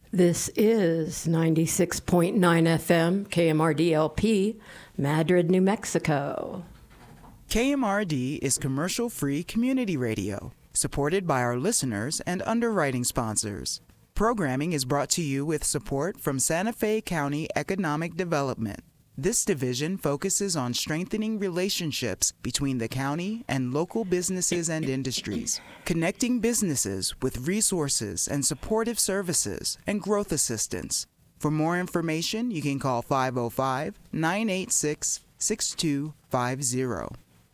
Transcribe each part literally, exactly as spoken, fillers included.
This is ninety-six point nine F M, K M R D L P, Madrid, New Mexico. K M R D is commercial-free community radio, supported by our listeners and underwriting sponsors. Programming is brought to you with support from Santa Fe County Economic Development. This division focuses on strengthening relationships between the county and local businesses and industries, connecting businesses with resources and supportive services and growth assistance. For more information, you can call five oh five, nine eight six, six two five zero.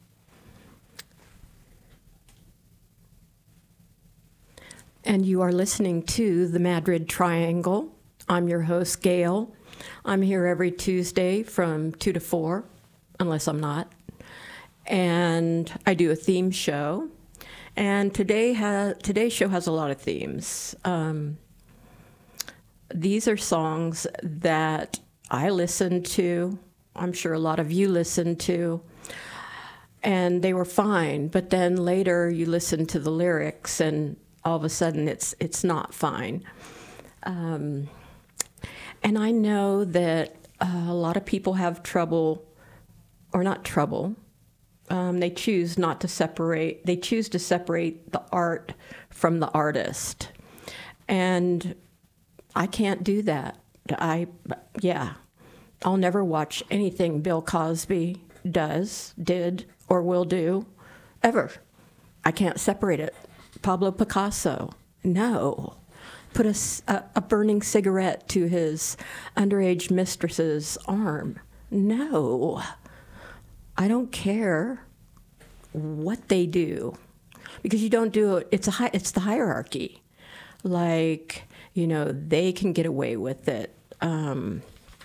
And you are listening to the Madrid Triangle. I'm your host, Gail. I'm here every Tuesday from two to four, unless I'm not. And I do a theme show. And today ha- today's show has a lot of themes. Um, these are songs that I listen to. I'm sure a lot of you listen to. And they were fine. But then later you listen to the lyrics and all of a sudden it's it's not fine. Um, and I know that uh, a lot of people have trouble, or not trouble, um, they choose not to separate, they choose to separate the art from the artist. And I can't do that. I, yeah, I'll never watch anything Bill Cosby does, did, or will do, ever. I can't separate it. Pablo Picasso, no. Put a, a, a burning cigarette to his underage mistress's arm, no. I don't care what they do, because you don't do it. It's a hi- it's the hierarchy. Like, you know, they can get away with it, um,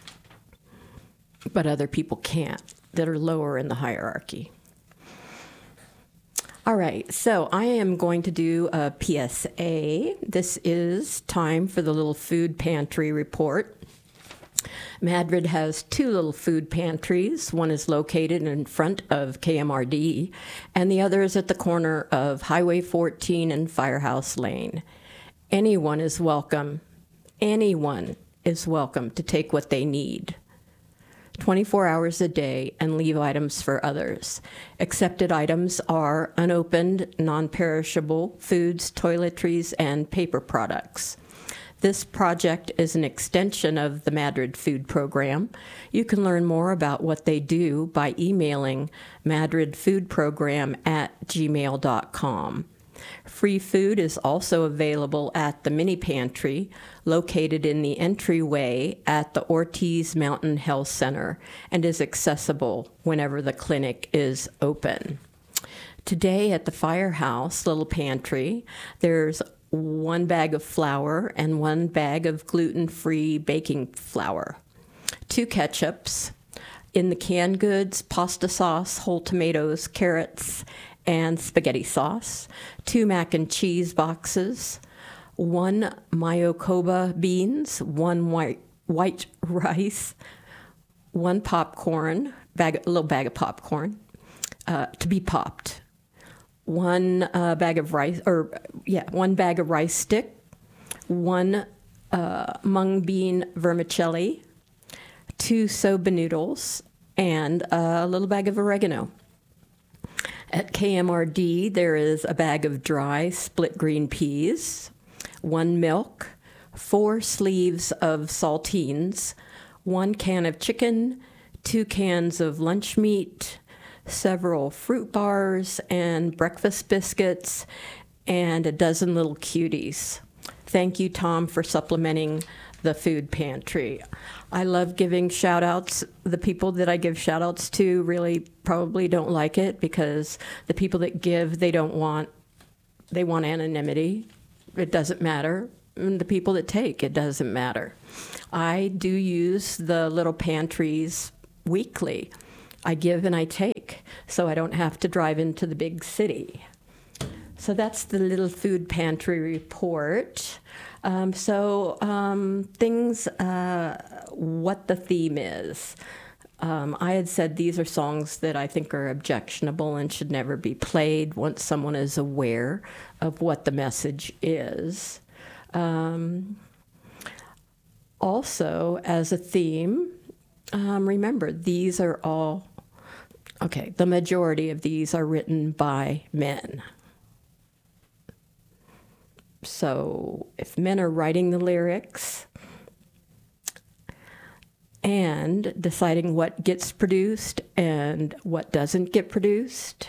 but other people can't, that are lower in the hierarchy. All right, so I am going to do a P S A. This is time for the little food pantry report. Madrid has two little food pantries. One is located in front of K M R D, and the other is at the corner of Highway fourteen and Firehouse Lane. Anyone is welcome. Anyone is welcome to take what they need. twenty-four hours a day, and leave items for others. Accepted items are unopened, non-perishable foods, toiletries, and paper products. This project is an extension of the Madrid Food Program. You can learn more about what they do by emailing madridfoodprogram at gmail dot com. Free food is also available at the mini pantry, located in the entryway at the Ortiz Mountain Health Center, and is accessible whenever the clinic is open. Today at the Firehouse Little Pantry, there's one bag of flour and one bag of gluten-free baking flour, two ketchups, in the canned goods, pasta sauce, whole tomatoes, carrots, and spaghetti sauce, two mac and cheese boxes, one Mayokoba beans, one white white rice, one popcorn, bag, a little bag of popcorn uh, to be popped, one uh, bag of rice, or yeah, one bag of rice stick, one uh, mung bean vermicelli, two soba noodles, and a little bag of oregano. At K M R D, there is a bag of dry split green peas, one milk, four sleeves of saltines, one can of chicken, two cans of lunch meat, several fruit bars and breakfast biscuits, and a dozen little cuties. Thank you, Tom, for supplementing the food pantry. I love giving shout outs. The people that I give shout outs to really probably don't like it, because the people that give, they don't want, they want anonymity. It doesn't matter. And the people that take, it doesn't matter. I do use the little pantries weekly. I give and I take, so I don't have to drive into the big city. So that's the little food pantry report. Um, so um, things, uh, what the theme is. Um, I had said these are songs that I think are objectionable and should never be played once someone is aware of what the message is. Um, also, as a theme, um, remember, these are all, okay, the majority of these are written by men. So if men are writing the lyrics and deciding what gets produced and what doesn't get produced,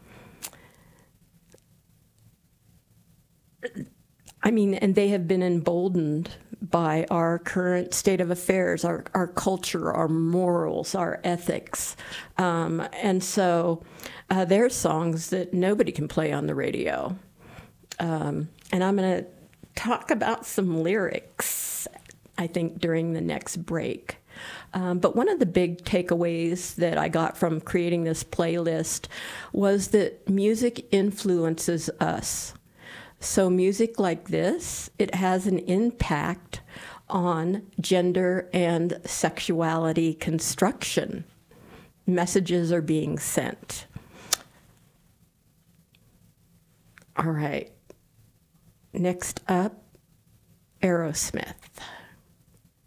I mean, and they have been emboldened by our current state of affairs, our, our culture, our morals, our ethics. Um, and so uh, there's songs that nobody can play on the radio. Um, and I'm going to talk about some lyrics, I think, during the next break. Um, but one of the big takeaways that I got from creating this playlist was that music influences us. So music like this, it has an impact on gender and sexuality construction. Messages are being sent. All right. Next up, Aerosmith.